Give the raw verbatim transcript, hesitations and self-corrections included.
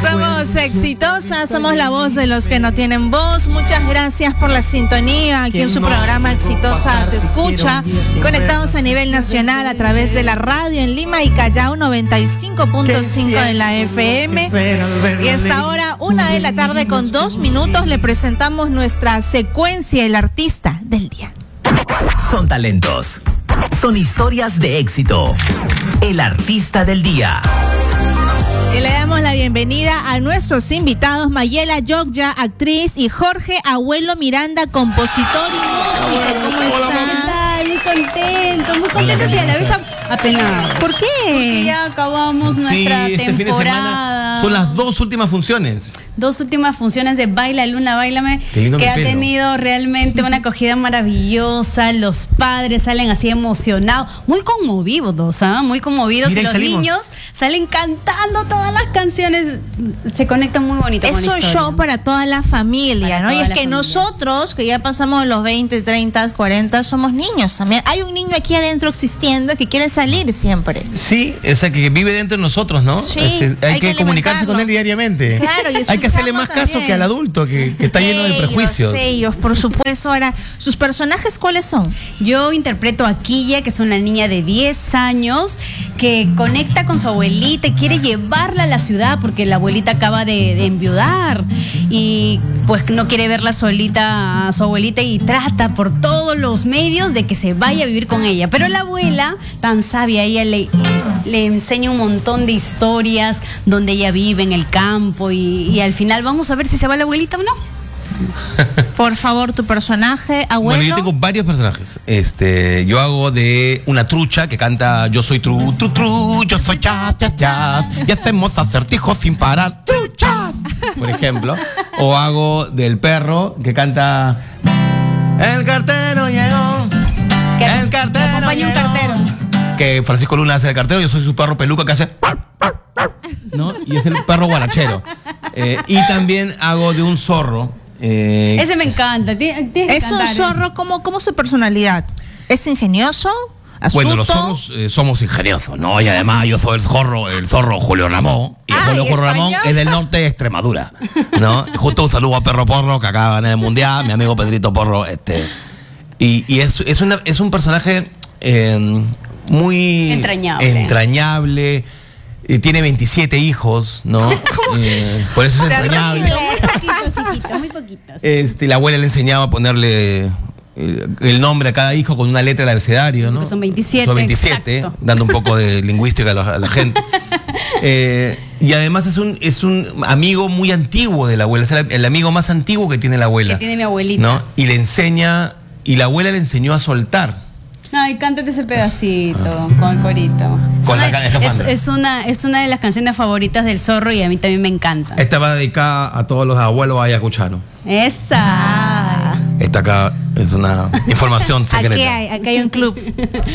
Somos exitosas, somos la voz de los que no tienen voz. Muchas gracias por la sintonía aquí en su programa Exitosa Te Escucha. Conectados a nivel nacional a través de la radio en Lima y Callao noventa y cinco punto cinco de la F M. Y hasta ahora, una de la tarde con dos minutos, le presentamos nuestra secuencia, el artista del día. Son talentos, son historias de éxito. El artista del día. Y le damos la bienvenida a nuestros invitados, Mayela Yogya, actriz, y Jorge Abuelo Miranda, compositor y músico. ¿Cómo están? Muy contentos, muy contentos y a la vez apenados. ¿Por qué? Porque ya acabamos nuestra sí, este temporada. Fin de semana son las dos últimas funciones. Dos últimas funciones de Baila Luna, Báilame, Qué lindo que mi ha pelo. tenido realmente una acogida maravillosa. Los padres salen así emocionados, muy conmovidos, ¿ah? Muy conmovidos. Mira, y ahí los salimos. niños salen cantando todas las canciones. Se conectan muy bonito Es con la un historia. show para toda la familia, Para ¿no? toda Y es la que familia. nosotros, que ya pasamos los veinte, treinta, cuarenta, somos niños también. Hay un niño aquí adentro existiendo que quiere salir siempre. Sí, esa que vive dentro de nosotros, ¿no? Sí, Es- es- hay, hay que, que comunicarse alimentarlo. con él diariamente. Claro, y hay que hacerle escucharlo más caso también. que al adulto que, que está lleno de Ellos, prejuicios. Ellos, por supuesto. Ahora, ¿sus personajes cuáles son? Yo interpreto a Quilla, que es una niña de diez años que conecta con su abuelita y quiere llevarla a la ciudad porque la abuelita acaba de, de enviudar y pues no quiere verla solita a su abuelita y trata por todos los medios de que se vaya a vivir con ella. Pero la abuela, tan sabia, ella le, le enseña un montón de historias donde ella vive en el campo y, y al final vamos a ver si se va la abuelita o no. Por favor, tu personaje, abuelo. Bueno, yo tengo varios personajes. Este, yo hago de una trucha que canta Yo soy tru, tru, tru, yo soy cha, cha, cha, y hacemos acertijos sin parar, truchas, por ejemplo. O hago del perro que canta El cartero llegó, Que- el cartero que acompaña un llegó. cartero. Que Francisco Luna hace de cartero, yo soy su perro peluca que hace, ¿no? Y es el perro guarachero. Eh, y también hago de un zorro. eh, Ese me encanta. Tienes que Es un cantar. zorro, ¿cómo, cómo es su personalidad? ¿Es ingenioso? ¿Astuto? Bueno, los zorros eh, somos ingeniosos, ¿no? Y además yo soy el zorro, el zorro Julio Ramón. Y el Ay, Julio Julio Ramón español. es del norte de Extremadura, ¿no? Y justo un saludo a Perro Porro, que acaba de ganar el mundial, mi amigo Pedrito Porro, este. Y, y es, es, una, es un personaje eh, muy Entrañable. entrañable. Eh, tiene veintisiete hijos, ¿no? Eh, por eso es Te entrañable. admiro. Muy poquitos, hijitos, muy poquitos. Este, la abuela le enseñaba a ponerle eh, el nombre a cada hijo con una letra del abecedario, ¿no? Porque son veintisiete, Son veintisiete, exacto. dando un poco de lingüística a la, a la gente. Eh, y además es un, es un amigo muy antiguo de la abuela, es el, el amigo más antiguo que tiene la abuela. Que tiene mi abuelita. ¿No? Y le enseña, y la abuela le enseñó a soltar. Ay, cántate ese pedacito con el corito. Con Es la una- can- es es, fan. es una, es una de las canciones favoritas del zorro y a mí también me encanta. Esta va dedicada a todos los abuelos ayacuchanos. Esa. Esta acá es una información secreta. Aquí hay, aquí hay un club.